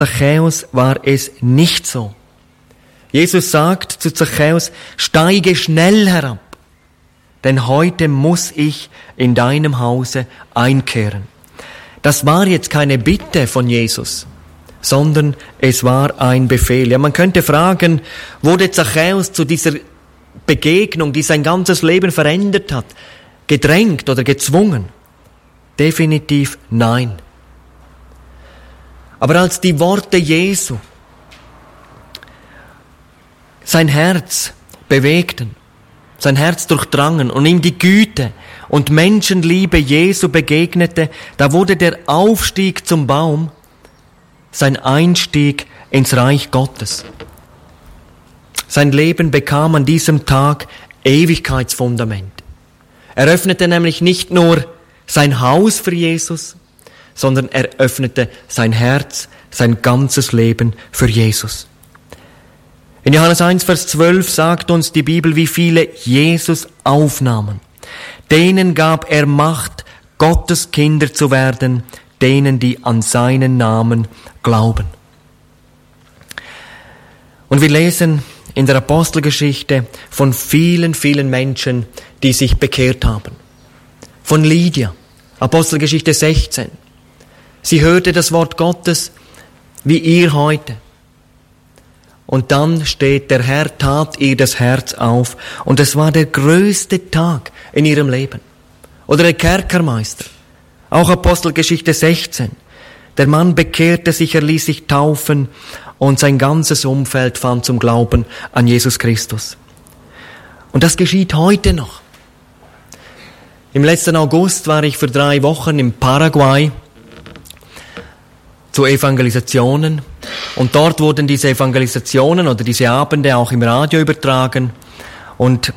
Zachäus war es nicht so. Jesus sagt zu Zachäus, steige schnell herab, denn heute muss ich in deinem Hause einkehren. Das war jetzt keine Bitte von Jesus, sondern es war ein Befehl. Ja, man könnte fragen, wurde Zachäus zu dieser Begegnung, die sein ganzes Leben verändert hat, gedrängt oder gezwungen? Definitiv nein. Aber als die Worte Jesu sein Herz bewegten, sein Herz durchdrangen und ihm die Güte und Menschenliebe Jesu begegnete, da wurde der Aufstieg zum Baum sein Einstieg ins Reich Gottes. Sein Leben bekam an diesem Tag Ewigkeitsfundament. Er öffnete nämlich nicht nur sein Haus für Jesus, sondern er öffnete sein Herz, sein ganzes Leben für Jesus. In Johannes 1, Vers 12 sagt uns die Bibel, wie viele Jesus aufnahmen. Denen gab er Macht, Gottes Kinder zu werden, denen, die an seinen Namen glauben. Und wir lesen in der Apostelgeschichte von vielen, vielen Menschen, die sich bekehrt haben. Von Lydia, Apostelgeschichte 16. Sie hörte das Wort Gottes wie ihr heute. Und dann steht, der Herr tat ihr das Herz auf. Und es war der größte Tag in ihrem Leben. Oder der Kerkermeister. Auch Apostelgeschichte 16. Der Mann bekehrte sich, er ließ sich taufen und sein ganzes Umfeld fand zum Glauben an Jesus Christus. Und das geschieht heute noch. Im letzten August war ich für 3 Wochen in Paraguay zu Evangelisationen. Und dort wurden diese Evangelisationen oder diese Abende auch im Radio übertragen. Und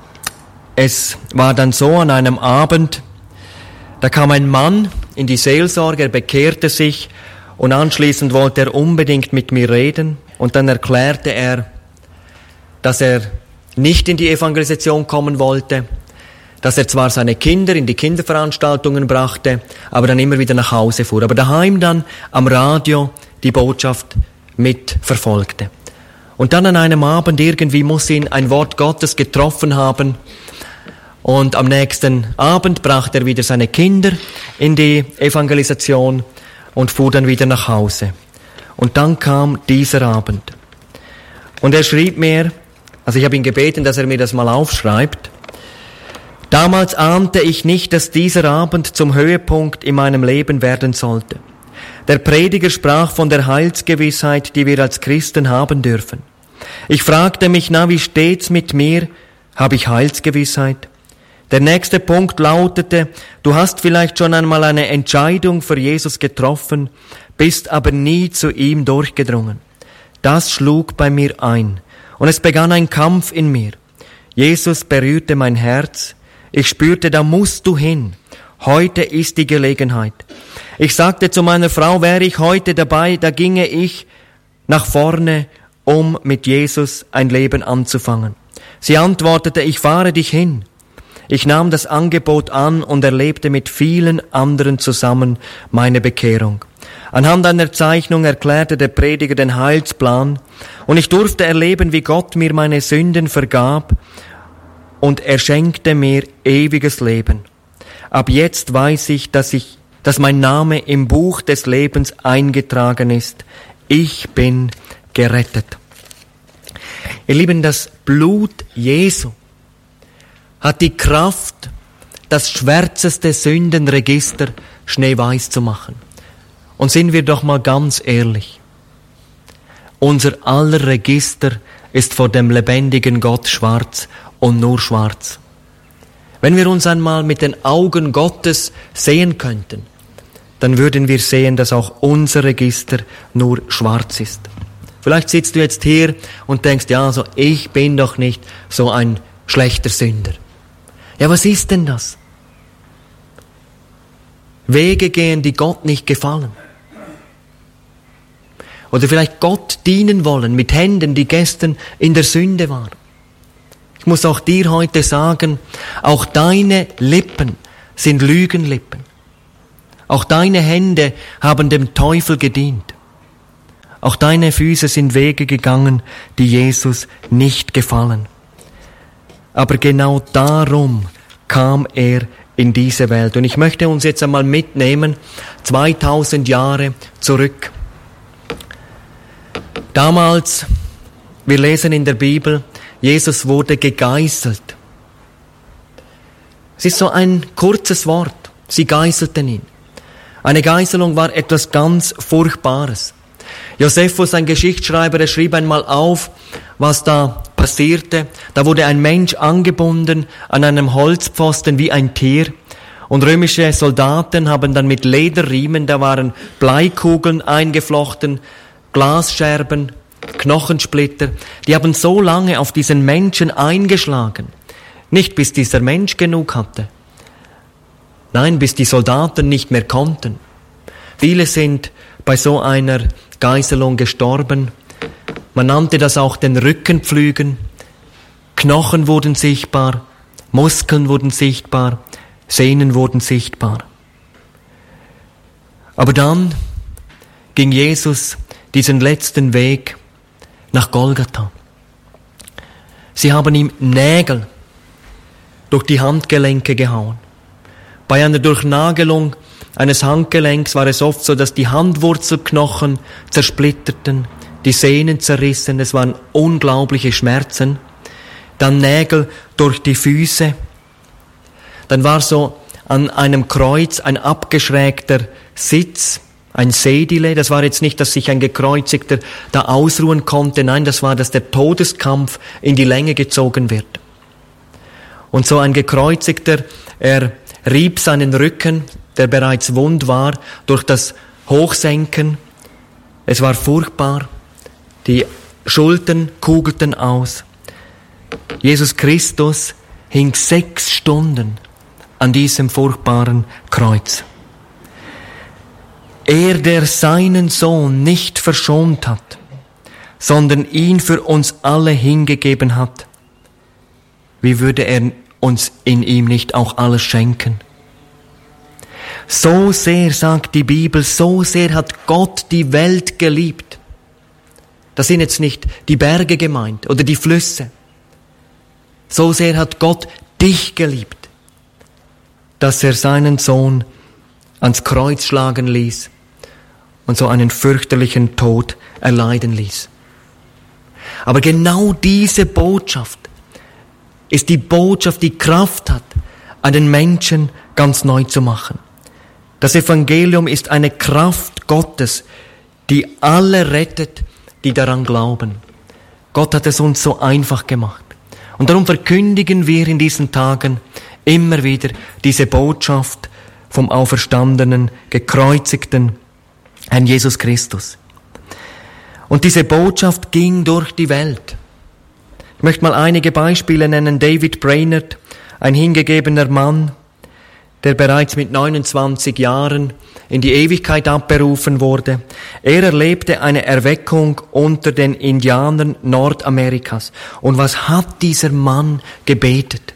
es war dann so an einem Abend, da kam ein Mann in die Seelsorge, er bekehrte sich und anschließend wollte er unbedingt mit mir reden. Und dann erklärte er, dass er nicht in die Evangelisation kommen wollte, dass er zwar seine Kinder in die Kinderveranstaltungen brachte, aber dann immer wieder nach Hause fuhr. Aber daheim dann am Radio die Botschaft mitverfolgte. Und dann an einem Abend irgendwie muss ihn ein Wort Gottes getroffen haben. Und am nächsten Abend brachte er wieder seine Kinder in die Evangelisation und fuhr dann wieder nach Hause. Und dann kam dieser Abend. Und er schrieb mir, also ich habe ihn gebeten, dass er mir das mal aufschreibt. Damals ahnte ich nicht, dass dieser Abend zum Höhepunkt in meinem Leben werden sollte. Der Prediger sprach von der Heilsgewissheit, die wir als Christen haben dürfen. Ich fragte mich, wie steht's mit mir? Habe ich Heilsgewissheit? Der nächste Punkt lautete, du hast vielleicht schon einmal eine Entscheidung für Jesus getroffen, bist aber nie zu ihm durchgedrungen. Das schlug bei mir ein und es begann ein Kampf in mir. Jesus berührte mein Herz. Ich spürte, da musst du hin. Heute ist die Gelegenheit. Ich sagte zu meiner Frau, wäre ich heute dabei, da ginge ich nach vorne, um mit Jesus ein Leben anzufangen. Sie antwortete, ich fahre dich hin. Ich nahm das Angebot an und erlebte mit vielen anderen zusammen meine Bekehrung. Anhand einer Zeichnung erklärte der Prediger den Heilsplan und ich durfte erleben, wie Gott mir meine Sünden vergab und er schenkte mir ewiges Leben. Ab jetzt weiß ich, dass mein Name im Buch des Lebens eingetragen ist. Ich bin gerettet. Ihr Lieben, das Blut Jesu hat die Kraft, das schwärzeste Sündenregister schneeweiß zu machen. Und sind wir doch mal ganz ehrlich. Unser aller Register ist vor dem lebendigen Gott schwarz und nur schwarz. Wenn wir uns einmal mit den Augen Gottes sehen könnten, dann würden wir sehen, dass auch unser Register nur schwarz ist. Vielleicht sitzt du jetzt hier und denkst, ich bin doch nicht so ein schlechter Sünder. Ja, was ist denn das? Wege gehen, die Gott nicht gefallen. Oder vielleicht Gott dienen wollen mit Händen, die gestern in der Sünde waren. Ich muss auch dir heute sagen, auch deine Lippen sind Lügenlippen. Auch deine Hände haben dem Teufel gedient. Auch deine Füße sind Wege gegangen, die Jesus nicht gefallen. Aber genau darum kam er in diese Welt. Und ich möchte uns jetzt einmal mitnehmen, 2000 Jahre zurück. Damals, wir lesen in der Bibel, Jesus wurde gegeißelt. Es ist so ein kurzes Wort. Sie geißelten ihn. Eine Geißelung war etwas ganz Furchtbares. Josephus, ein Geschichtsschreiber, er schrieb einmal auf, was da passierte. Da wurde ein Mensch angebunden an einem Holzpfosten wie ein Tier. Und römische Soldaten haben dann mit Lederriemen, da waren Bleikugeln eingeflochten, Glasscherben, Knochensplitter. Die haben so lange auf diesen Menschen eingeschlagen. Nicht bis dieser Mensch genug hatte. Nein, bis die Soldaten nicht mehr konnten. Viele sind bei so einer Geißelung gestorben. Man nannte das auch den Rückenpflügen. Knochen wurden sichtbar, Muskeln wurden sichtbar, Sehnen wurden sichtbar. Aber dann ging Jesus diesen letzten Weg nach Golgatha. Sie haben ihm Nägel durch die Handgelenke gehauen. Bei einer Durchnagelung eines Handgelenks war es oft so, dass die Handwurzelknochen zersplitterten, die Sehnen zerrissen, es waren unglaubliche Schmerzen. Dann Nägel durch die Füße. Dann war so an einem Kreuz ein abgeschrägter Sitz, ein Sedile. Das war jetzt nicht, dass sich ein Gekreuzigter da ausruhen konnte. Nein, das war, dass der Todeskampf in die Länge gezogen wird. Und so ein Gekreuzigter, er rieb seinen Rücken, der bereits wund war, durch das Hochsenken. Es war furchtbar. Die Schultern kugelten aus. Jesus Christus hing 6 Stunden an diesem furchtbaren Kreuz. Er, der seinen Sohn nicht verschont hat, sondern ihn für uns alle hingegeben hat, wie würde er uns in ihm nicht auch alles schenken? So sehr, sagt die Bibel, so sehr hat Gott die Welt geliebt. Das sind jetzt nicht die Berge gemeint oder die Flüsse. So sehr hat Gott dich geliebt, dass er seinen Sohn ans Kreuz schlagen ließ und so einen fürchterlichen Tod erleiden ließ. Aber genau diese Botschaft ist die Botschaft, die Kraft hat, einen Menschen ganz neu zu machen. Das Evangelium ist eine Kraft Gottes, die alle rettet, die daran glauben. Gott hat es uns so einfach gemacht. Und darum verkündigen wir in diesen Tagen immer wieder diese Botschaft vom auferstandenen, gekreuzigten Herrn Jesus Christus. Und diese Botschaft ging durch die Welt. Ich möchte mal einige Beispiele nennen. David Brainerd, ein hingegebener Mann, der bereits mit 29 Jahren in die Ewigkeit abberufen wurde. Er erlebte eine Erweckung unter den Indianern Nordamerikas. Und was hat dieser Mann gebetet?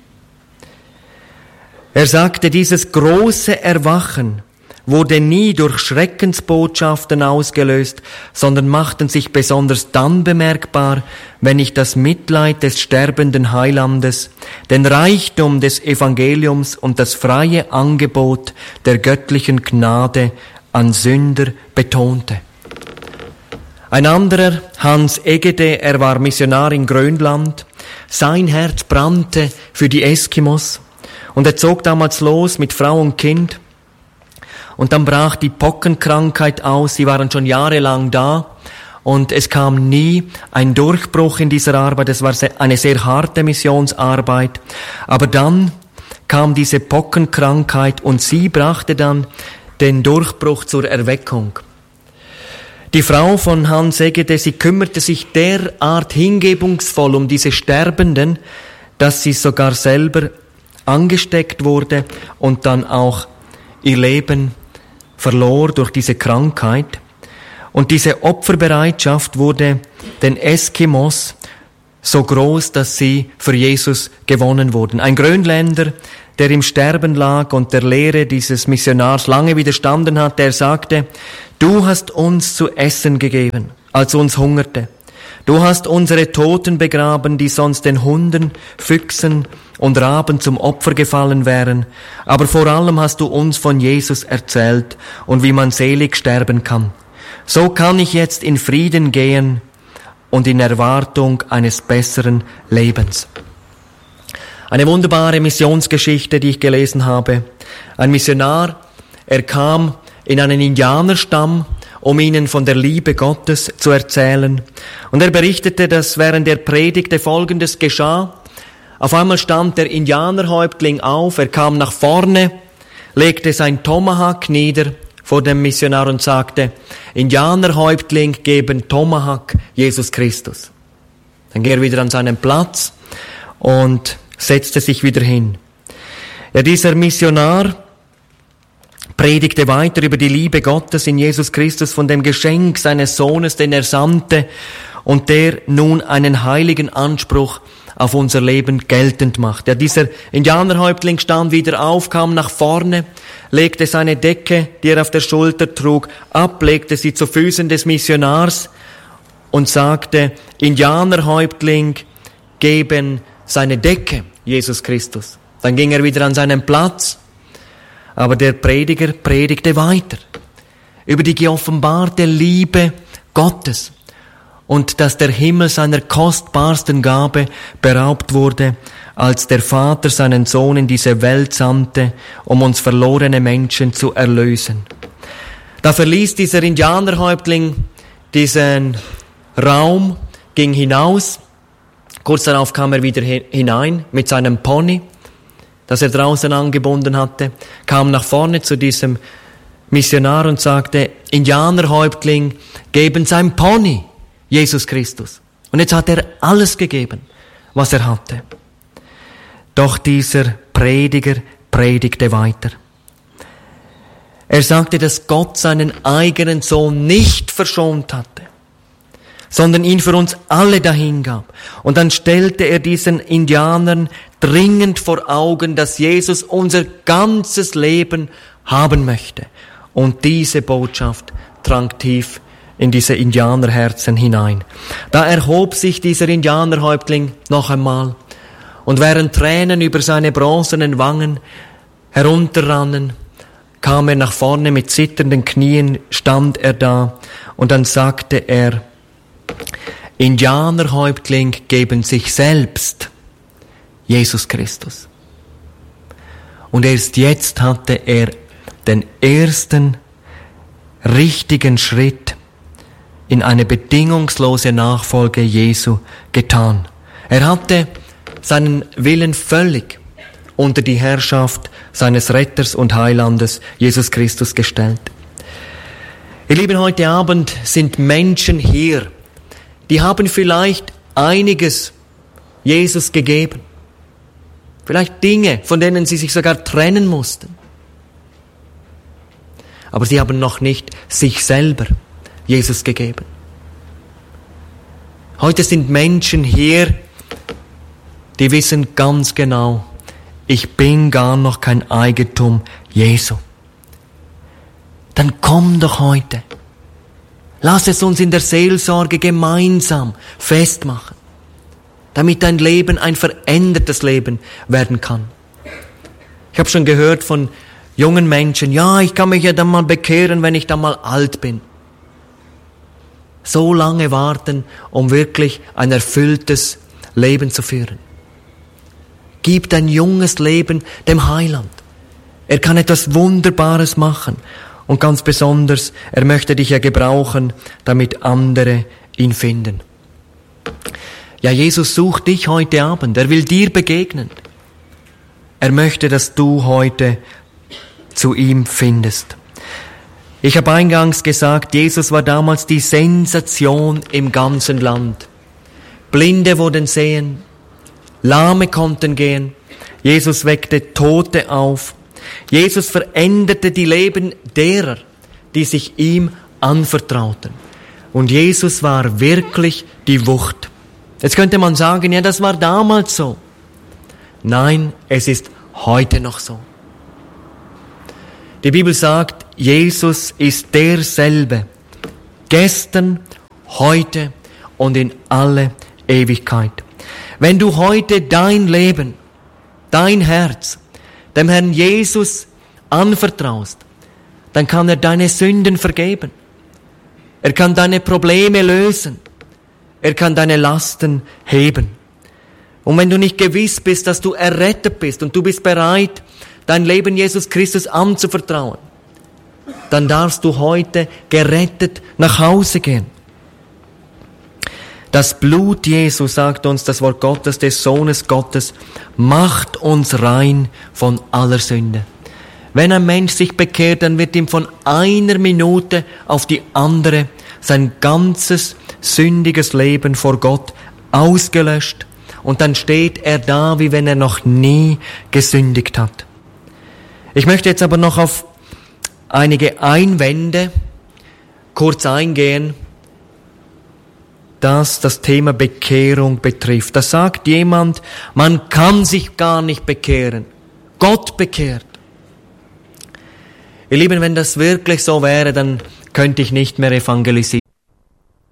Er sagte, dieses große Erwachen wurde nie durch Schreckensbotschaften ausgelöst, sondern machten sich besonders dann bemerkbar, wenn ich das Mitleid des sterbenden Heilandes, den Reichtum des Evangeliums und das freie Angebot der göttlichen Gnade an Sünder betonte. Ein anderer, Hans Egede, er war Missionar in Grönland. Sein Herz brannte für die Eskimos und er zog damals los mit Frau und Kind. Und dann brach die Pockenkrankheit aus, sie waren schon jahrelang da und es kam nie ein Durchbruch in dieser Arbeit, es war eine sehr harte Missionsarbeit. Aber dann kam diese Pockenkrankheit und sie brachte dann den Durchbruch zur Erweckung. Die Frau von Hans Egede, sie kümmerte sich derart hingebungsvoll um diese Sterbenden, dass sie sogar selber angesteckt wurde und dann auch ihr Leben verlor durch diese Krankheit. Und diese Opferbereitschaft wurde den Eskimos so groß, dass sie für Jesus gewonnen wurden. Ein Grönländer, der im Sterben lag und der Lehre dieses Missionars lange widerstanden hat, der sagte, Du hast uns zu essen gegeben, als uns hungerte. Du hast unsere Toten begraben, die sonst den Hunden, Füchsen und Raben zum Opfer gefallen wären. Aber vor allem hast du uns von Jesus erzählt und wie man selig sterben kann. So kann ich jetzt in Frieden gehen und in Erwartung eines besseren Lebens. Eine wunderbare Missionsgeschichte, die ich gelesen habe. Ein Missionar, er kam in einen Indianerstamm, um ihnen von der Liebe Gottes zu erzählen. Und er berichtete, dass während der Predigte Folgendes geschah. Auf einmal stand der Indianerhäuptling auf, er kam nach vorne, legte sein Tomahawk nieder vor dem Missionar und sagte, Indianerhäuptling, geben Tomahawk Jesus Christus. Dann ging er wieder an seinen Platz und setzte sich wieder hin. Ja, dieser Missionar predigte weiter über die Liebe Gottes in Jesus Christus, von dem Geschenk seines Sohnes, den er sandte und der nun einen heiligen Anspruch auf unser Leben geltend macht. Ja, dieser Indianerhäuptling stand wieder auf, kam nach vorne, legte seine Decke, die er auf der Schulter trug, ab, legte sie zu Füßen des Missionars und sagte, Indianerhäuptling, geben seine Decke Jesus Christus. Dann ging er wieder an seinen Platz, aber der Prediger predigte weiter über die geoffenbarte Liebe Gottes und dass der Himmel seiner kostbarsten Gabe beraubt wurde, als der Vater seinen Sohn in diese Welt sandte, um uns verlorene Menschen zu erlösen. Da verließ dieser Indianerhäuptling diesen Raum, ging hinaus. Kurz darauf kam er wieder hinein mit seinem Pony, das er draußen angebunden hatte, kam nach vorne zu diesem Missionar und sagte, Indianerhäuptling, geben sein Pony Jesus Christus. Und jetzt hat er alles gegeben, was er hatte. Doch dieser Prediger predigte weiter. Er sagte, dass Gott seinen eigenen Sohn nicht verschont hatte, sondern ihn für uns alle dahingab. Und dann stellte er diesen Indianern dringend vor Augen, dass Jesus unser ganzes Leben haben möchte. Und diese Botschaft drang tief in diese Indianerherzen hinein. Da erhob sich dieser Indianerhäuptling noch einmal, und während Tränen über seine bronzenen Wangen herunterrannen, kam er nach vorne mit zitternden Knien, stand er da, und dann sagte er, Indianerhäuptling geben sich selbst Jesus Christus. Und erst jetzt hatte er den ersten richtigen Schritt in eine bedingungslose Nachfolge Jesu getan. Er hatte seinen Willen völlig unter die Herrschaft seines Retters und Heilandes Jesus Christus gestellt. Ihr Lieben, heute Abend sind Menschen hier, die haben vielleicht einiges Jesus gegeben. Vielleicht Dinge, von denen sie sich sogar trennen mussten. Aber sie haben noch nicht sich selber Jesus gegeben. Heute sind Menschen hier, die wissen ganz genau, ich bin gar noch kein Eigentum Jesu. Dann komm doch heute. Lass es uns in der Seelsorge gemeinsam festmachen, damit dein Leben ein verändertes Leben werden kann. Ich habe schon gehört von jungen Menschen, ja, ich kann mich ja dann mal bekehren, wenn ich dann mal alt bin. So lange warten, um wirklich ein erfülltes Leben zu führen. Gib dein junges Leben dem Heiland. Er kann etwas Wunderbares machen. Und ganz besonders, er möchte dich ja gebrauchen, damit andere ihn finden. Ja, Jesus sucht dich heute Abend. Er will dir begegnen. Er möchte, dass du heute zu ihm findest. Ich habe eingangs gesagt, Jesus war damals die Sensation im ganzen Land. Blinde wurden sehen, Lahme konnten gehen, Jesus weckte Tote auf. Jesus veränderte die Leben derer, die sich ihm anvertrauten. Und Jesus war wirklich die Wucht. Jetzt könnte man sagen, ja, das war damals so. Nein, es ist heute noch so. Die Bibel sagt, Jesus ist derselbe, gestern, heute und in alle Ewigkeit. Wenn du heute dein Leben, dein Herz dem Herrn Jesus anvertraust, dann kann er deine Sünden vergeben. Er kann deine Probleme lösen. Er kann deine Lasten heben. Und wenn du nicht gewiss bist, dass du errettet bist und du bist bereit, dein Leben Jesus Christus anzuvertrauen, dann darfst du heute gerettet nach Hause gehen. Das Blut Jesu, sagt uns das Wort Gottes, des Sohnes Gottes, macht uns rein von aller Sünde. Wenn ein Mensch sich bekehrt, dann wird ihm von einer Minute auf die andere sein ganzes sündiges Leben vor Gott ausgelöscht. Und dann steht er da, wie wenn er noch nie gesündigt hat. Ich möchte jetzt aber noch auf einige Einwände kurz eingehen, das Thema Bekehrung betrifft. Da sagt jemand, man kann sich gar nicht bekehren. Gott bekehrt. Ihr Lieben, wenn das wirklich so wäre, dann könnte ich nicht mehr evangelisieren.